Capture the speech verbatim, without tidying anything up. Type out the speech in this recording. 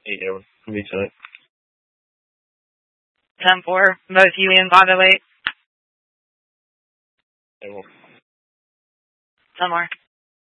eight hours. Be tight. ten four, both you and five oh eight. They won't. ten more.